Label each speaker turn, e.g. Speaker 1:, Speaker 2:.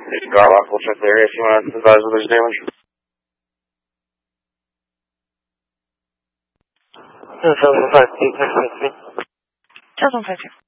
Speaker 1: Garlock will check the area if you want to advise whether there's damage.
Speaker 2: Telephone 5, 2, 6, 6, 3.
Speaker 3: Telephone 5, 2.